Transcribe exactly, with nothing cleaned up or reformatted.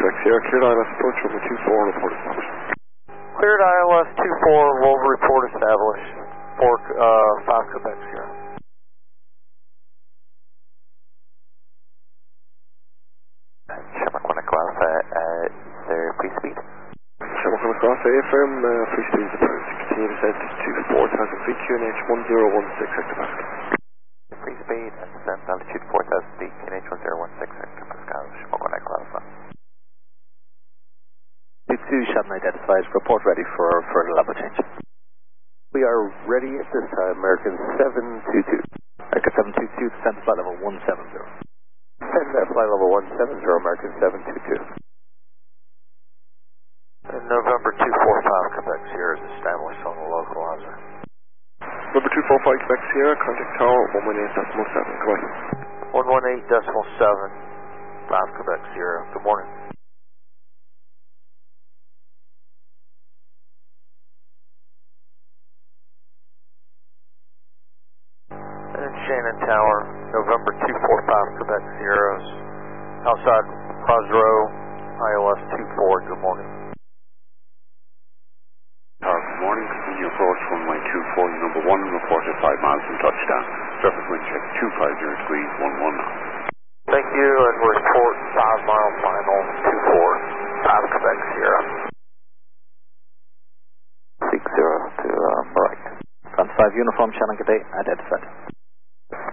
Quebec Sierra, cleared I L S approach over two four, report established. Cleared I L S two four, will report established for uh, five Quebec Sierra. Shamrock one Class at their free speed. Shamrock one Class A, firm, uh, free speed is approach. Continue descent to four thousand feet, Q N H one zero one six hectopascal. Free speed and descent altitude four thousand feet, Q N H one zero one six hectopascal, Shamrock one Class. two Shannon identified, report ready for further level change. We are ready at this time, American seven two two. American seven two two, descent to flight level one seven zero. Send that flight level one seven zero, American seven two two. And November two four five Quebec Sierra is established on the localizer. Number two four five Quebec Sierra, contact tower one one eight decimal seven, goodbye. one one eight decimal seven, five Quebec Sierra, good morning. And Shannon Tower, November two four five Quebec Sierras, outside Rosero, I L S two four, good morning. Tower, good morning, continue approach runway two four, number one, reported five miles from touchdown. Surface wind check two five zero degrees, one one knots. Thank you, and report five mile final, two four, five Quebec Sierra. six zero to um, right. France five Uniform, Shannon, good day, identified.